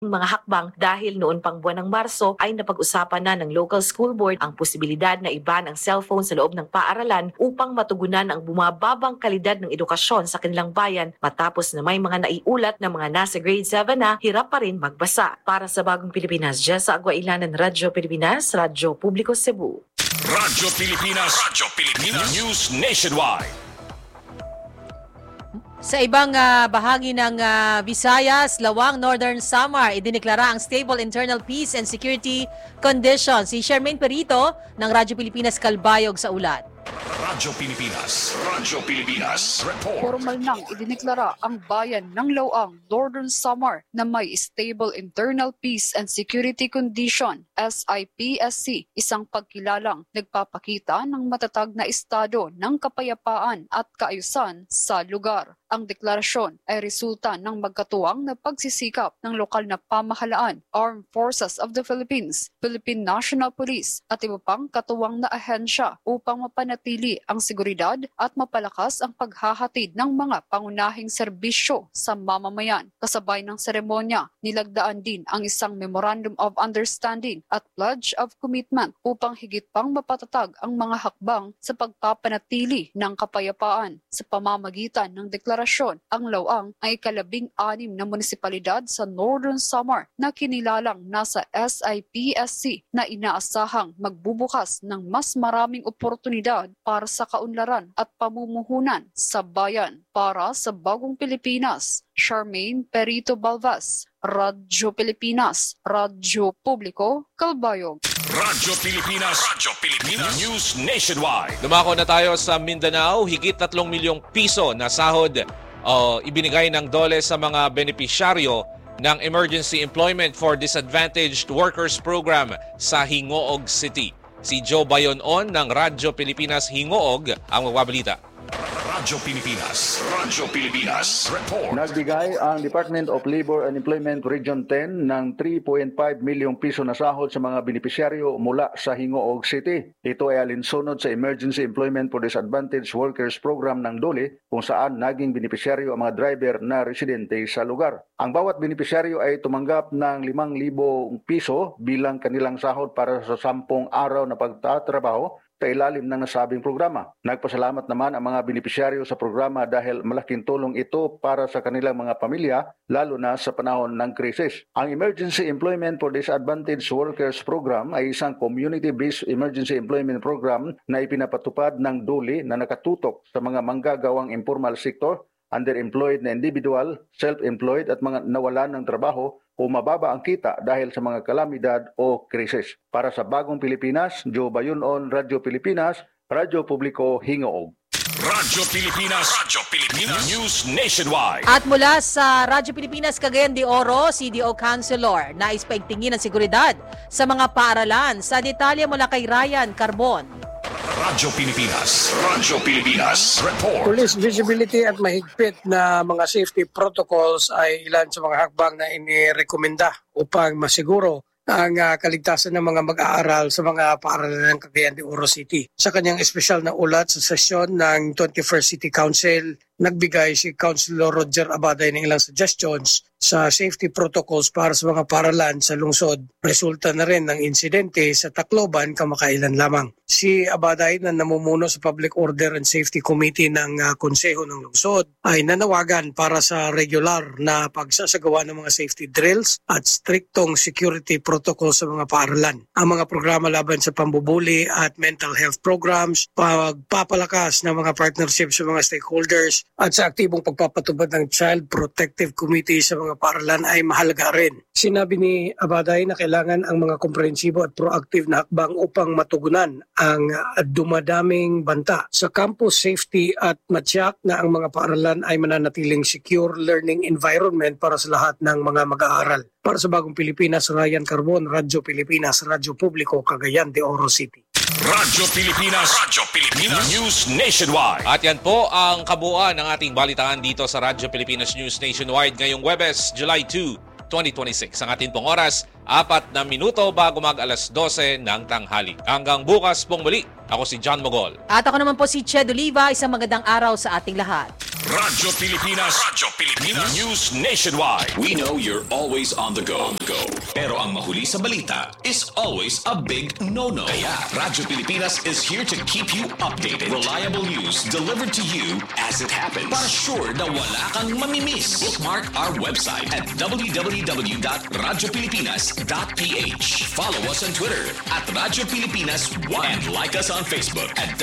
mga hakbang dahil noon pang buwan ng Marso ay napag-usapan na ng local school board ang posibilidad na i-ban ang cellphone sa loob ng paaralan upang matugunan ang bumababang kalidad ng edukasyon sa kanilang bayan matapos na may mga naiulat na mga nasa grade 7 na hirap pa rin magbasa. Para sa Bagong Pilipinas, Jessa Aguailanan, Radyo Pilipinas, Radyo Publiko Cebu. Radyo Pilipinas News Nationwide. Sa ibang bahagi ng Visayas, Lawang, Northern Samar, idineklara ang stable internal peace and security conditions. Si Shermaine Perito ng Radyo Pilipinas Kalbayog sa ulat. Radyo Pilipinas Report. Formal nang idineklara ang bayan ng Lawang, Northern Samar na may stable internal peace and security condition, SIPSC, isang pagkilalang nagpapakita ng matatag na estado ng kapayapaan at kaayusan sa lugar. Ang deklarasyon ay resulta ng magkatuwang na pagsisikap ng lokal na pamahalaan, Armed Forces of the Philippines, Philippine National Police at iba pang katuwang na ahensya upang mapanatili ang seguridad at mapalakas ang paghahatid ng mga pangunahing serbisyo sa mamamayan. Kasabay ng seremonya, nilagdaan din ang isang Memorandum of Understanding at Pledge of Commitment upang higit pang mapatatag ang mga hakbang sa pagpapanatili ng kapayapaan. Sa pamamagitan ng deklarasyon, ang Lawang ay ika-16 na munisipalidad sa Northern Samar na kinilalang nasa SIPSC na inaasahang magbubukas ng mas maraming oportunidad para sa kaunlaran at pamumuhunan sa bayan. Para sa Bagong Pilipinas, Shermaine Perito Balvas, Radyo Pilipinas, Radyo Publiko, Kalbayog. Radyo Pilipinas News Nationwide. Dumako na tayo sa Mindanao. Higit 3 milyong piso na sahod ibinigay ng DOLE sa mga benepisyaryo ng Emergency Employment for Disadvantaged Workers Program sa Hingoog City. Si Joe Bayonon ng Radyo Pilipinas Hingoog ang magbabalita. Radyo Pilipinas Report. Nagbigay ang Department of Labor and Employment Region 10 ng 3.5 milyong piso na sahod sa mga benepisyaryo mula sa Hingoog City. Ito ay alinsunod sa Emergency Employment for Disadvantaged Workers Program ng DOLE kung saan naging benepisyaryo ang mga driver na residente sa lugar. Ang bawat benepisyaryo ay tumanggap ng 5,000 piso bilang kanilang sahod para sa 10 araw na pagtatrabaho sa ilalim ng nasabing programa. Nagpasalamat naman ang mga benepisyaryo sa programa dahil malaking tulong ito para sa kanilang mga pamilya, lalo na sa panahon ng krisis. Ang Emergency Employment for Disadvantaged Workers Program ay isang community-based emergency employment program na ipinapatupad ng DOLE na nakatutok sa mga manggagawang informal sector, underemployed na individual, self-employed at mga nawalan ng trabaho o mababa ang kita dahil sa mga kalamidad o krisis. Para sa Bagong Pilipinas, Joe Bayonon, Radyo Pilipinas, Radyo Publiko, Hingoog. Radyo Pilipinas News Nationwide. At mula sa Radyo Pilipinas Cagayan de Oro, CDO Councilor, nais paigtingin ang seguridad sa mga paaralan. Sa detalye mula kay Ryan Carbon. Radyo Pilipinas Report. Police visibility at mahigpit na mga safety protocols ay ilan sa mga hakbang na inirekomenda upang masiguro ang kaligtasan ng mga mag-aaral sa mga paaralan ng Cagayan de Oro City. Sa kanyang espesyal na ulat sa sesyon ng 21st City Council, nagbigay si Councilor Roger Abaday ng ilang suggestions sa safety protocols para sa mga paaralan sa lungsod. Resulta na rin ng insidente sa Tacloban kamakailan lamang. Si Abaday na namumuno sa Public Order and Safety Committee ng Konseho ng Lungsod ay nanawagan para sa regular na pagsasagawa ng mga safety drills at striktong security protocols sa mga paaralan. Ang mga programa laban sa pambubuli at mental health programs, pagpapalakas ng mga partnerships sa mga stakeholders at sa aktibong pagpapatupad ng Child Protective Committee sa mga paaralan ay mahalaga rin. Sinabi ni Abaday na kailangan ang mga komprehensibo at proactive na hakbang upang matugunan ang dumadaming banta sa campus safety at matyak na ang mga paaralan ay mananatiling secure learning environment para sa lahat ng mga mag-aaral. Para sa Bagong Pilipinas, Ryan Carbon, Radyo Pilipinas, Radyo Publiko, Cagayan de Oro City. Radyo Pilipinas News Nationwide. At yan po ang kabuuan ng ating balitaan dito sa Radyo Pilipinas News Nationwide ngayong Huwebes, July 2, 2026. Ang ating pong oras, 4 na minuto bago mag-alas 12 ng tanghali. Hanggang bukas pong muli, ako si John Mogol. At ako naman po si Ched Oliva. Isang magandang araw sa ating lahat. Radyo Pilipinas News Nationwide. We know you're always on the go. Pero ang mahuli sa balita is always a big no-no. Kaya Radyo Pilipinas is here to keep you updated. Reliable news delivered to you as it happens. Para sure na wala kang mamimiss. Bookmark our website at www.radiopilipinas.ph. Follow us on Twitter at Radyo Pilipinas 1 and like us on Facebook at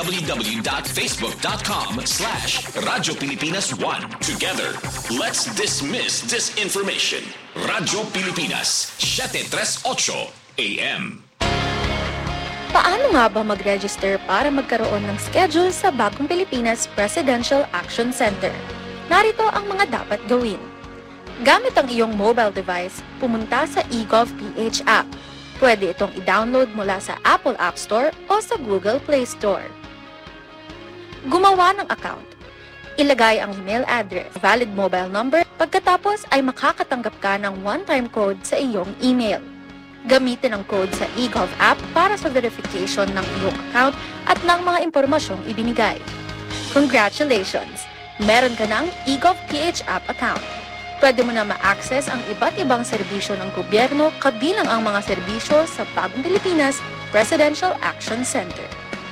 www.facebook.com/Radyo Pilipinas 1. Together, let's dismiss disinformation. Radyo Pilipinas, 738 AM. Paano nga ba mag-register para magkaroon ng schedule sa Bagong Pilipinas Presidential Action Center? Narito ang mga dapat gawin. Gamit ang iyong mobile device, pumunta sa eGov.ph app. Pwede itong i-download mula sa Apple App Store o sa Google Play Store. Gumawa ng account. Ilagay ang email address, valid mobile number, pagkatapos ay makakatanggap ka ng one-time code sa iyong email. Gamitin ang code sa eGov app para sa verification ng iyong account at ng mga impormasyong ibinigay. Congratulations! Meron ka ng eGov.ph app account. Pwede mo na ma-access ang iba't ibang serbisyo ng gobyerno kabilang ang mga serbisyo sa Bagong Pilipinas Presidential Action Center.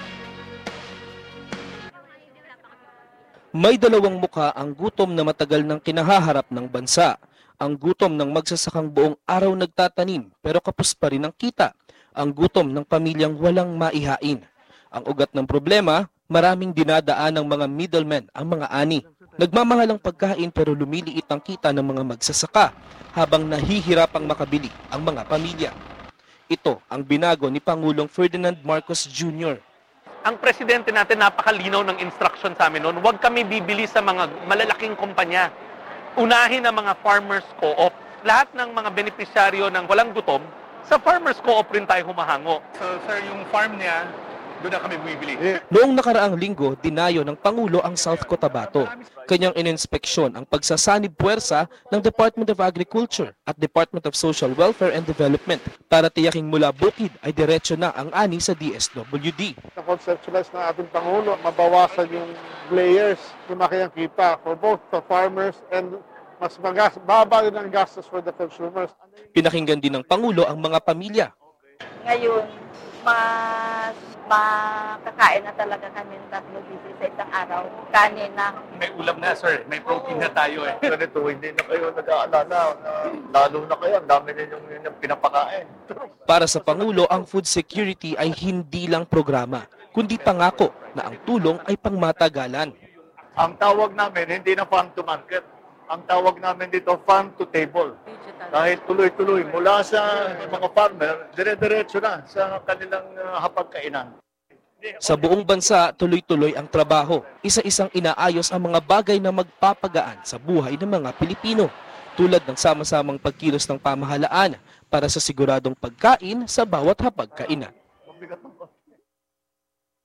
May dalawang muka ang gutom na matagal nang kinahaharap ng bansa. Ang gutom ng magsasakang buong araw nagtatanim pero kapos pa rin ang kita. Ang gutom ng pamilyang walang maihain. Ang ugat ng problema, maraming dinadaan ng mga middlemen ang mga ani. Nagmamahal ang pagkain pero lumiliit ang kita ng mga magsasaka habang nahihirapang makabili ang mga pamilya. Ito ang binago ni Pangulong Ferdinand Marcos Jr. Ang presidente natin napakalinaw ng instruction sa amin noon, huwag kami bibili sa mga malalaking kumpanya. Unahin ang mga farmers co-op. Lahat ng mga benepisyaryo ng walang gutom, sa farmers co-op rin tayo humahango. So sir, yung farm niya, doon na kami bumibili. Noong nakaraang linggo, dinayo ng Pangulo ang South Cotabato. Kanyang ininspeksyon ang pagsasanib puwersa ng Department of Agriculture at Department of Social Welfare and Development para tiyaking mula bukid ay diretso na ang ani sa DSWD. Na-conceptualize ng ating Pangulo, mabawasan yung layers, lumaki ang kita for both the farmers and mas baba rin ang gastos for the consumers. Pinakinggan din ng Pangulo ang mga pamilya. Ngayon, mas makakain na talaga kami ng 3 beses sa isang araw. Kanin na. May ulam na sir, may protein na tayo eh. Ganito, hindi na kayo nag-aalala. Lalo na kayo, ang dami ninyong pinapakain. Para sa Pangulo, ang food security ay hindi lang programa, kundi pangako na ang tulong ay pangmatagalan. Ang tawag namin, hindi na farm to market. Ang tawag namin dito, farm to table. Dahil tuloy-tuloy, mula sa mga farmer, dire-diretso na sa kanilang hapagkainan. Sa buong bansa, tuloy-tuloy ang trabaho. Isa-isang inaayos ang mga bagay na magpapagaan sa buhay ng mga Pilipino, tulad ng sama-samang pagkilos ng pamahalaan para sa siguradong pagkain sa bawat hapagkainan.